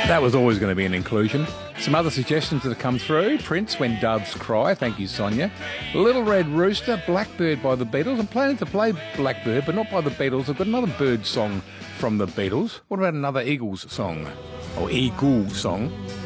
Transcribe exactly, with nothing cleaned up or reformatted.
That was always going to be an inclusion. Some other suggestions that have come through. Prince, When Doves Cry. Thank you, Sonia. Little Red Rooster, Blackbird by the Beatles. I'm planning to play Blackbird, but not by the Beatles. I've got another bird song from the Beatles. What about another Eagles song? Or Eagle song?